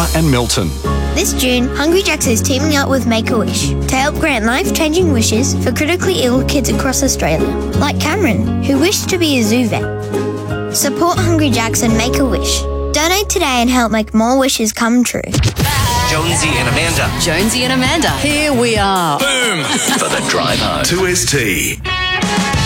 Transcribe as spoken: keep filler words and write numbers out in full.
and Milton. This June, Hungry Jack's is teaming up with Make-A-Wish to help grant life-changing wishes for critically ill kids across Australia, like Cameron, who wished to be a zoo vet. Support Hungry Jack's and Make-A-Wish. Donate today and help make more wishes come true. Jonesy and Amanda. Jonesy and Amanda. Here we are. Boom! For the drive home. two S T.